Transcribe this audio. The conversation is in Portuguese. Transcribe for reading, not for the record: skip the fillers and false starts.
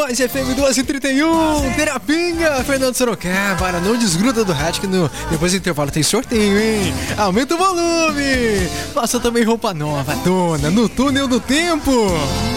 mais FM 12h31, Terapinga, Fernando Sorocaba, não desgruda do rádio que depois do intervalo tem sorteio, hein? Aumenta o volume, faça também roupa nova, dona, no túnel do tempo.